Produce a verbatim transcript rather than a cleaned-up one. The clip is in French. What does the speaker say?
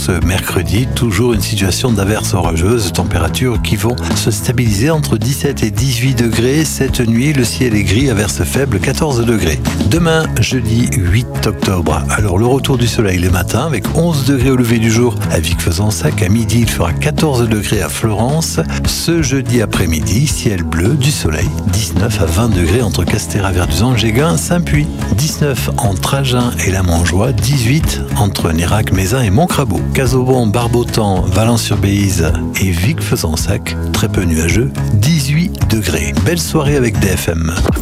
ce mercredi. Toujours une situation d'averse orageuse, températures qui vont se stabiliser entre dix-sept et dix-huit degrés. Cette nuit, le ciel est gris, averse faible, quatorze degrés. Demain, jeudi huit octobre. Alors le retour du soleil le matin avec onze degrés au lever du jour à Vic-Fezensac. À midi, il fera quatorze degrés à Florence. Ce jeudi après-midi, ciel bleu, du soleil, dix-neuf à vingt degrés entre Castéra-Verduzan, Géguin, Saint-Puy. dix-neuf entre Agen et la Montjoie, dix-huit entre Nérac, Mézin et Montcrabeau. Casaubon, Barbotan, Valence-sur-Béize et Vic-Fezensac, très peu nuageux, dix-huit degrés. Belle soirée avec D F M.